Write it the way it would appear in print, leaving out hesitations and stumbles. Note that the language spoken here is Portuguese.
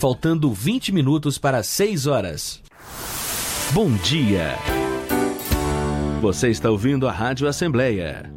faltando 20 minutos para 6 horas. Bom dia! Você está ouvindo a Rádio Assembleia